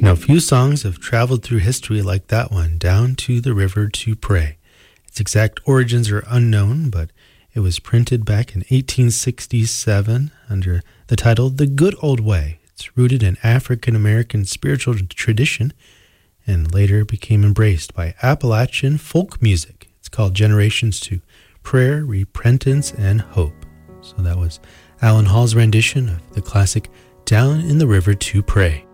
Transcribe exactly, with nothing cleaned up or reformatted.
Now, few songs have traveled through history like that one, Down to the River to Pray. Its exact origins are unknown, but it was printed back in eighteen sixty-seven under the title The Good Old Way. It's rooted in African-American spiritual tradition and later became embraced by Appalachian folk music. It's called Generations to Prayer, Repentance, and Hope. So that was Alan Hall's rendition of the classic Down in the River to Pray.